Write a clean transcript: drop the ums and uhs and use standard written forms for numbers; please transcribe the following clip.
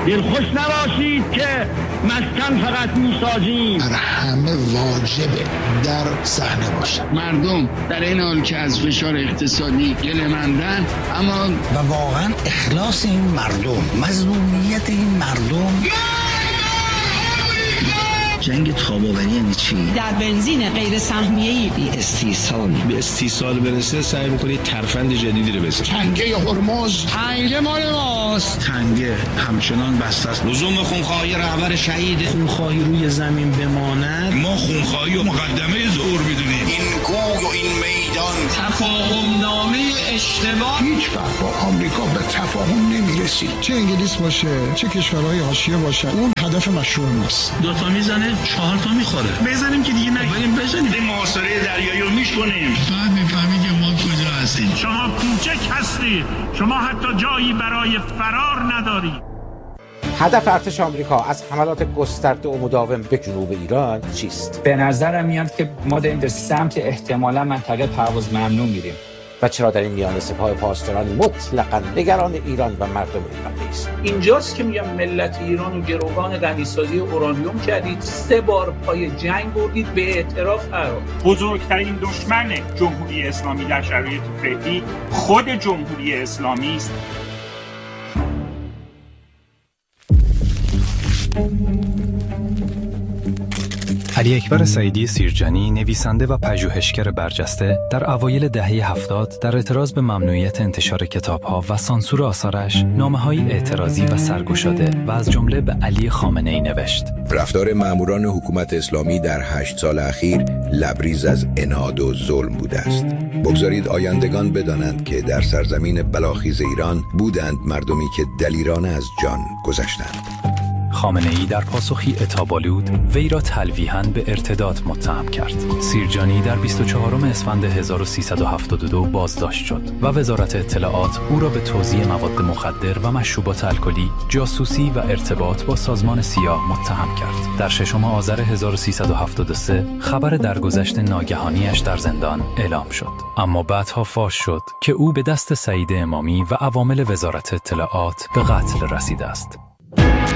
دلخوش نباشید که مسکن فقط میسازیم. بر همه واجبه در صحنه باشه. مردم در این حال که از فشار اقتصادی گله‌مندن، اما و واقعا اخلاص این مردم، مظلومیت این مردم. جنگ تاب‌آوری یعنی چی؟ در بنزین غیر سهمیه‌ای به استیصال برسه سعی می‌کنید ترفند جدیدی رو بزنید. تنگه هرمز، تنگه مال ماست. تنگه همچنان بسته است. لزوم خونخواهی رهبر شهید خونخواهی روی زمین بماند. ما خونخواهی و مقدمه ظهور می‌دونیم. این کوه و این میدان تفاهم نامه اشتباه. هیچ وقت با آمریکا به تفاهم نمی‌رسید. چه انگلیس باشه، چه کشورهای حاشیه باشه، اون هدف مشروع ماست. دو تا میزنه 4 تا میخوره. بزنیم که دیگه نگیم، بزنیم. این محاصره دریایی رو میشکنیم. فقط میفهمید که ما کجا هستیم. شما کوچک هستید. شما حتی جایی برای فرار ندارید. هدف ارتش آمریکا از حملات گسترده و مداوم به جنوب ایران چیست؟ به نظرم میاد که ما داریم به سمت احتمالا منطقه پرواز ممنوع میریم. و چرا در این میان سپاه پاسداران مطلقاً نگران ایران و مردم ایران نیست؟ اینجاست که میگم ملت ایران و گروگان غنیسازی اورانیوم کردید، 3 بار پای جنگ بردید، به اعتراف قرار. بزرگترین دشمن جمهوری اسلامی در شرایط فعلی خود جمهوری اسلامی است. علی اکبر سعیدی سیرجانی، نویسنده و پژوهشگر برجسته، در اوایل دهه 70 در اعتراض به ممنوعیت انتشار کتاب‌ها و سانسور آثارش نامه‌های اعتراضی و سرگشاده و از جمله به علی خامنه‌ای نوشت. رفتار ماموران حکومت اسلامی در 8 سال اخیر لبریز از عناد و ظلم بوده است. بگذارید آیندگان بدانند که در سرزمین بلاخیز ایران بودند مردمی که دلیرانه از جان گذشتند. خامنه‌ای در پاسخی عتاب‌آلود وی را تلویحاً به ارتداد متهم کرد. سیرجانی در 24 اسفند 1372 بازداشت شد و وزارت اطلاعات او را به توزیع مواد مخدر و مشروبات الکلی، جاسوسی و ارتباط با سازمان سیاه متهم کرد. در 6 آذر 1373 خبر درگذشت ناگهانیش در زندان اعلام شد. اما بعدها فاش شد که او به دست سعید امامی و عوامل وزارت اطلاعات به قتل رسیده است.